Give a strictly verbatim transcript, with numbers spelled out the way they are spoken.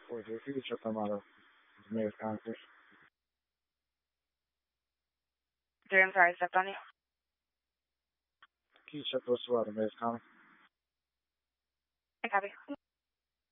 for the future tomorrow. Near country. Dream sorry, Stephanie. Future plus what? Near country. I copy.